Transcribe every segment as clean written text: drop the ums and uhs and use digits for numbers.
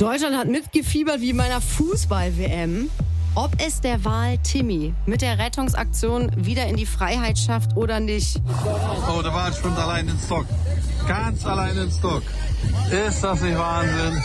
Deutschland hat mitgefiebert wie bei einer Fußball-WM. Ob es der Wal Timmy mit der Rettungsaktion wieder in die Freiheit schafft oder nicht. Oh, der Wal schwimmt allein ins Dock. Ganz allein ins Dock. Ist das nicht Wahnsinn?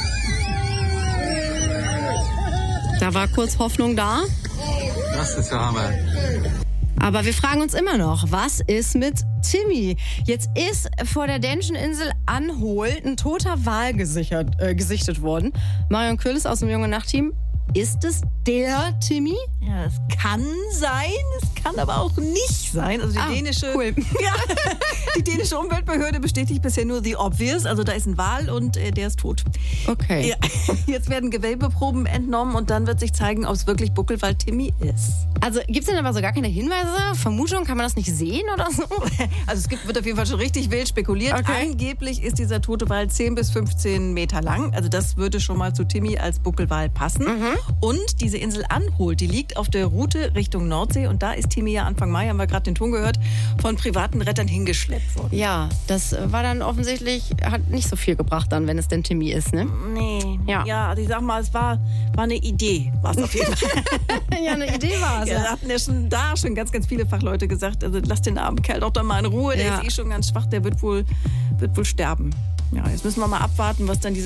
Da war kurz Hoffnung da. Das ist ja Hammer. Aber wir fragen uns immer noch, was ist mit Timmy? Jetzt ist vor der dänischen Insel Anhol ein toter Wal gesichtet worden. Marion Köhles aus dem Junge Nacht-Team. Ist es der Timmy? Ja, es kann sein, es kann aber auch nicht sein. Also die dänische, cool. Ja, die dänische Umweltbehörde bestätigt bisher nur the obvious. Also da ist ein Wal und der ist tot. Okay. Ja, jetzt werden Gewölbeproben entnommen und dann wird sich zeigen, ob es wirklich Buckelwal Timmy ist. Also gibt es denn aber so gar keine Hinweise? Vermutung, kann man das nicht sehen oder so? Also wird auf jeden Fall schon richtig wild spekuliert. Okay. Angeblich ist dieser tote Wal 10 bis 15 Meter lang. Also das würde schon mal zu Timmy als Buckelwal passen. Und diese Insel Anhol, die liegt auf der Route Richtung Nordsee. Und da ist Timmy ja Anfang Mai, haben wir gerade den Ton gehört, von privaten Rettern hingeschleppt worden. Ja, das war dann offensichtlich, hat nicht so viel gebracht dann, wenn es denn Timmy ist, ne? Nee. Ja. Ja, also ich sag mal, es war eine Idee, war es auf jeden Fall. Ja, eine Idee war es. Ja, da hatten ja schon ganz, ganz viele Fachleute gesagt, also lass den armen Kerl doch mal in Ruhe, der ist schon ganz schwach, der wird wohl sterben. Ja, jetzt müssen wir mal abwarten, was dann diese